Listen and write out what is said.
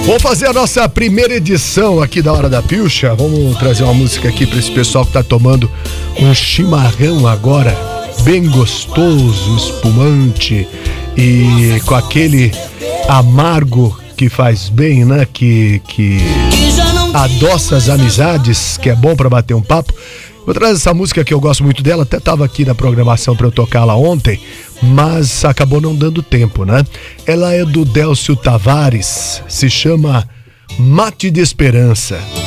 Vamos fazer a nossa primeira edição aqui da Hora da Pilcha. Vamos trazer uma música aqui para esse pessoal que tá tomando um chimarrão agora, bem gostoso, espumante e com aquele amargo que faz bem, né? Que adoça as amizades, que é bom para bater um papo. Vou trazer essa música que eu gosto muito dela, até tava aqui na programação para eu tocá-la ontem, mas acabou não dando tempo, né? Ela é do Délcio Tavares, se chama Mate de Esperança.